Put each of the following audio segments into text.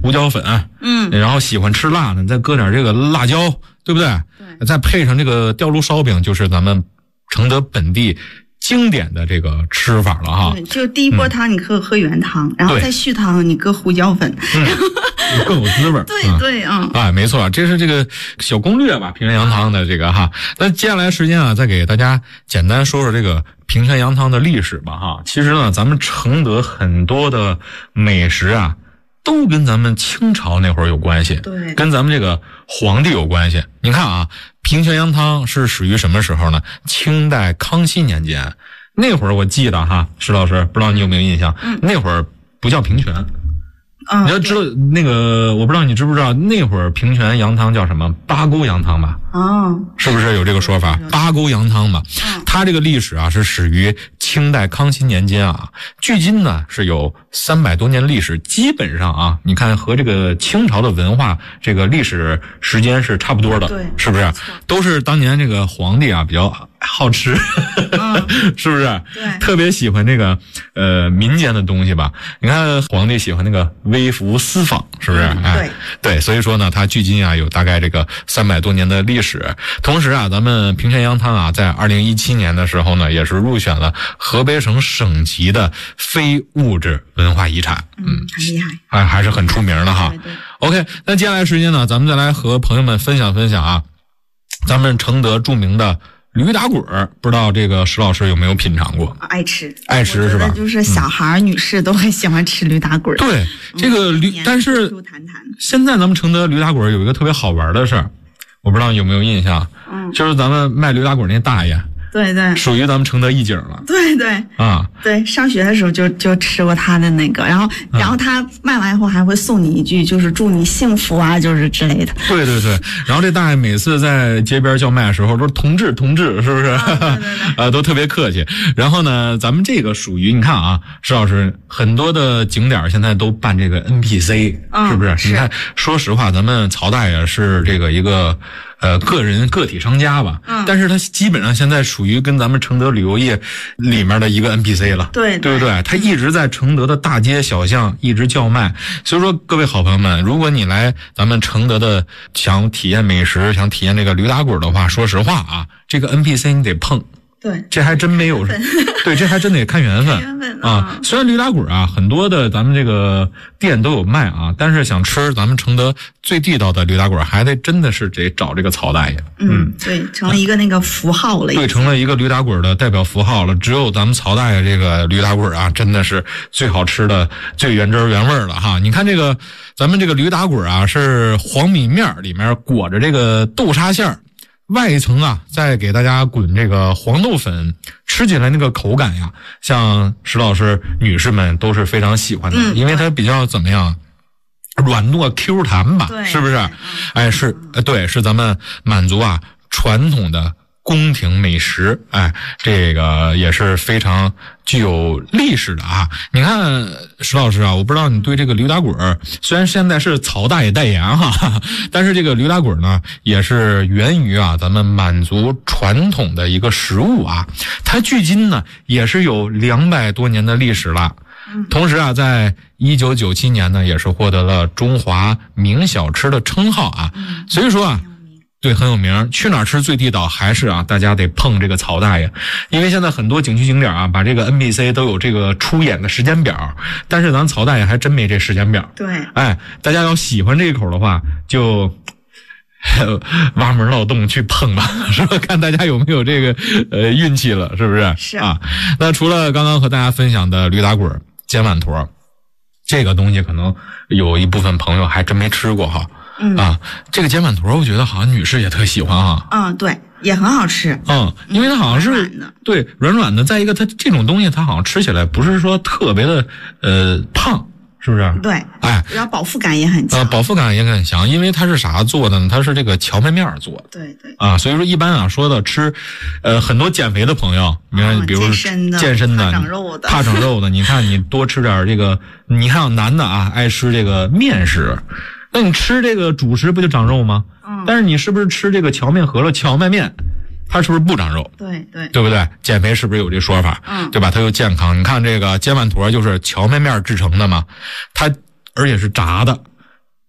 胡椒粉，然后喜欢吃辣的，再搁点这个辣椒，对不对？对，再配上这个吊炉烧饼，就是咱们承德本地经典的这个吃法了哈。 就第一波汤你喝原汤，然后再续汤你搁胡椒粉， 更有滋味。 对啊， 哎，没错，这是这个小攻略吧，平泉羊汤的这个哈。那接下来时间啊，再给大家简单说说这个平泉羊汤的历史吧哈。其实呢，咱们承德很多的美食啊，都跟咱们清朝那会儿有关系， 对， 跟咱们这个皇帝有关系。你看啊，平泉羊汤是属于什么时候呢？清代康熙年间，那会儿我记得哈，石老师不知道你有没有印象，那会儿不叫平泉。你要知道那个，我不知道你知不知道，那会儿平泉羊汤叫什么？八沟羊汤吧？是不是有这个说法？八沟羊汤吧？它这个历史啊是始于清代康熙年间啊，距今呢是有300多年历史，基本上啊，你看和这个清朝的文化这个历史时间是差不多的， 对， 是不是？都是当年这个皇帝啊比较好吃，是不是？ 对， 特别喜欢这个民间的东西吧？你看皇帝喜欢那个微服私访，是不是？对，所以说呢，它距今啊有大概这个300多年的历史。同时啊，咱们平泉羊汤啊，在2017年的时候呢，也是入选了河北省省级的非物质文化遗产。 很厉害， 还是很出名的哈。 对 OK， 那接下来时间呢，咱们再来和朋友们分享分享啊，咱们承德著名的驴打滚儿，不知道这个石老师有没有品尝过？ 爱吃是吧？ 就是小孩女士都很喜欢吃驴打滚儿。 对，这个驴，但是现在咱们承德驴打滚儿有一个特别好玩的事儿，我不知道你有没有印象？就是咱们卖驴打滚儿那大爷。 对， 属于咱们承德一景了。 对啊，对，上学的时候就吃过他的那个，然后他卖完以后还会送你一句，就是祝你幸福啊，就是之类的。 对，然后这大爷每次在街边叫卖的时候都是同志，是不是？对，都特别客气。然后呢，咱们这个属于你看啊，石老师很多的景点现在都办这个 NPC，是不是？你看，说实话，咱们曹大爷是这个一个。个体商家吧，但是他基本上现在属于跟咱们承德旅游业里面的一个 NPC 了，对不对？他一直在承德的大街小巷一直叫卖，所以说各位好朋友们，如果你来咱们承德的想体验美食，想体验这个驴打滚的话，说实话啊，这个 NPC 你得碰。 对， 这还真没有，对，这还真得看缘分啊。虽然驴打滚啊，很多的咱们这个店都有卖啊，但是想吃咱们承德最地道的驴打滚，还得真的是得找这个曹大爷。 对，成了一个那个符号了。 对，成了一个驴打滚的代表符号了。只有咱们曹大爷这个驴打滚啊，真的是最好吃的、最原汁原味了哈。你看这个，咱们这个驴打滚啊，是黄米面里面裹着这个豆沙馅儿。外一层啊，再给大家滚这个黄豆粉，吃起来那个口感呀，像石老师女士们都是非常喜欢的，因为它比较怎么样，软糯 Q 弹吧，是不是？哎，对，是咱们满族啊传统的宫廷美食，哎，这个也是非常具有历史的啊。你看石老师啊，我不知道你对这个驴打滚，虽然现在是曹大爷代言哈，但是这个驴打滚呢，也是源于啊咱们满族传统的一个食物啊，它距今呢也是有200多年的历史了。同时啊，在1997年呢，也是获得了中华名小吃的称号啊。所以说啊。对，很有名。去哪儿吃最地道，还是啊，大家得碰这个曹大爷。因为现在很多景区景点啊，把这个 NPC 都有这个出演的时间表，但是咱曹大爷还真没这时间表。 对， 哎，大家要喜欢这一口的话，就挖门漏洞去碰吧，是吧？看大家有没有这个运气了，是不是？ 是啊。那除了刚刚和大家分享的驴打滚、煎碗坨，这个东西可能有一部分朋友还真没吃过哈。这个煎碗坨我觉得好像女士也特喜欢哈。 对，也很好吃。 因为它好像是对软软的，再一个它这种东西它好像吃起来不是说特别的胖，是不是？ 对， 哎， 然后饱腹感也很强。 饱腹感也很强，因为它是啥做的呢？它是这个荞麦面做的。 对啊，所以说一般啊说的吃，很多减肥的朋友，你看，比如健身的、怕长肉的，你看你多吃点这个，你看男的啊爱吃这个面食。那你吃这个主食不就长肉吗？但是你是不是吃这个荞面饸饹、荞麦面，它是不是不长肉？对不对？减肥是不是有这说法？对吧？它又健康。你看这个煎碗坨就是荞麦面制成的嘛，它而且是炸的，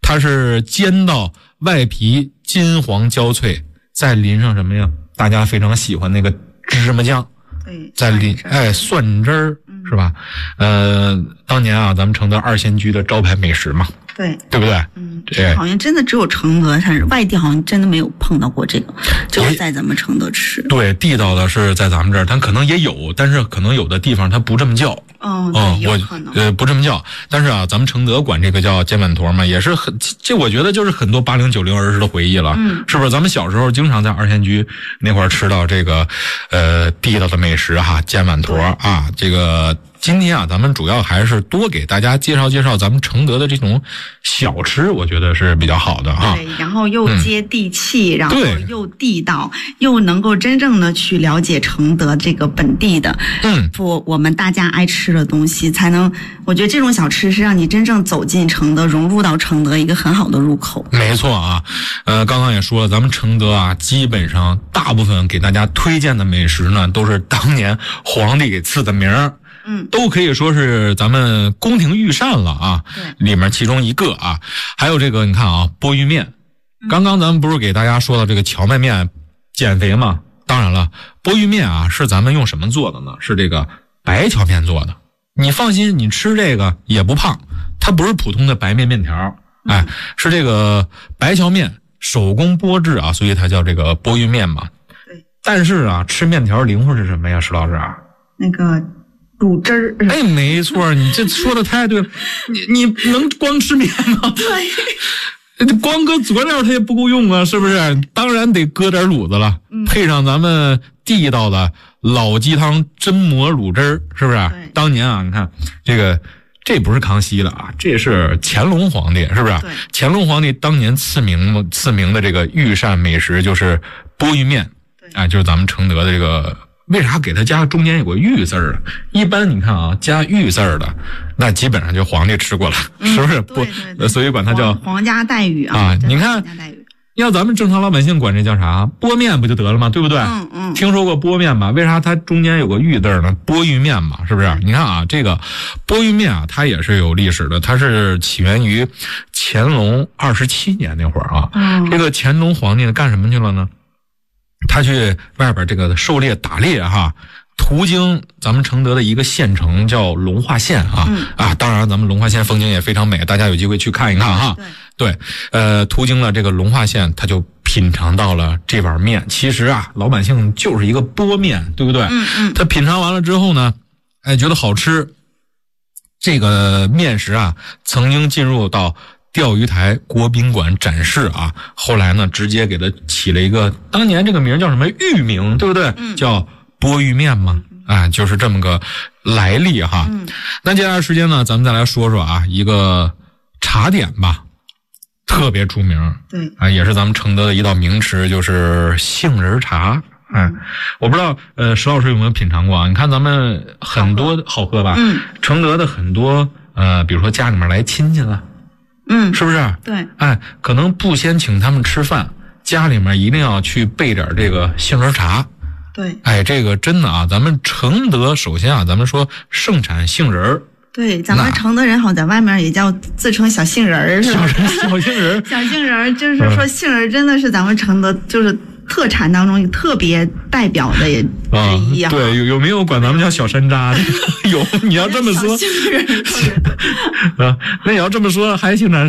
它是煎到外皮金黄焦脆，再淋上什么呀？大家非常喜欢那个芝麻酱， 对， 再淋蒜汁儿，是吧？当年啊，咱们承德2仙居的招牌美食嘛，对不对？ 这好像真的只有承德，但是外地好像真的没有碰到过这个，就是在咱们承德吃。 对，地道的是在咱们这儿，但可能也有，但是可能有的地方它不这么叫。 有可能不这么叫，但是啊，咱们承德管这个叫煎碗坨嘛，也是这我觉得就是很多80、90儿时的回忆了，是不是？咱们小时候经常在2仙居那块儿吃到这个地道的美食哈，煎碗坨啊，这个。今天啊，咱们主要还是多给大家介绍介绍咱们承德的这种小吃，我觉得是比较好的啊。 对，然后又接地气，然后又地道，又能够真正的去了解承德这个本地的，我们大家爱吃的东西，才能，我觉得这种小吃是让你真正走进承德，融入到承德一个很好的入口。 没错啊，刚刚也说了，咱们承德啊，基本上大部分给大家推荐的美食呢，都是当年皇帝给赐的名儿。都可以说是咱们宫廷御膳了啊，里面其中一个啊，还有这个你看啊，鄱鱼面，刚刚咱们不是给大家说到这个荞麦面减肥吗？当然了，鄱鱼面啊是咱们用什么做的呢？是这个白荞面做的。你放心，你吃这个也不胖，它不是普通的白面面条，是这个白荞面手工剥制啊，所以它叫这个鄱鱼面嘛。 对。 但是啊，吃面条灵魂是什么呀，石老师啊？ 那个卤汁儿。 没错，你这说的太对了。你能光吃面吗？对，光搁佐料它也不够用啊，是不是？当然得搁点卤子了，配上咱们地道的老鸡汤榛蘑卤汁儿，是不是？当年啊，你看这不是康熙了啊，这是乾隆皇帝，是不是？乾隆皇帝当年赐名的这个御膳美食就是鄱鱼面，就是咱们承德的这个。为啥给他加中间有个御字儿？一般你看啊，加御字儿的，那基本上就皇帝吃过了，是不是？ 对， 所以管它叫皇家待遇啊。 你看，要咱们正常老百姓管这叫啥？鄱面不就得了吗？对不对？听说过鄱面吧？为啥它中间有个御字儿呢？鄱鱼面嘛，是不是？你看啊，这个鄱鱼面啊，它也是有历史的，它是起源于乾隆27年那会儿啊。这个乾隆皇帝干什么去了呢？他去外边这个狩猎打猎哈，途经咱们承德的一个县城叫龙华县啊，当然咱们龙华县风景也非常美，大家有机会去看一看哈。对，途经了这个龙华县，他就品尝到了这碗面。其实啊，老百姓就是一个鄱面，对不对？他品尝完了之后呢，觉得好吃。这个面食啊，曾经进入到钓鱼台国宾馆展示啊，后来呢，直接给它起了一个当年这个名叫什么域名，对不对？叫鄱鱼面嘛，就是这么个来历哈。那接下来时间呢，咱们再来说说啊，一个茶点吧，特别出名，也是咱们承德的一道名吃，就是杏仁茶。我不知道石老师有没有品尝过啊？你看咱们很多好喝吧？承德的很多比如说家里面来亲戚了。是不是？对，可能不先请他们吃饭，家里面一定要去备点这个杏仁茶。对，这个真的啊，咱们承德首先啊，咱们说盛产杏仁。 对，咱们承德人好在外面也叫自称小杏仁是吧？ 小杏仁， 小杏仁就是说杏仁真的是咱们承德就是特产当中特别代表的也之一啊。 对，有没有管咱们叫小山楂的？有，你要这么说， 小杏仁那你要这么说还姓啥？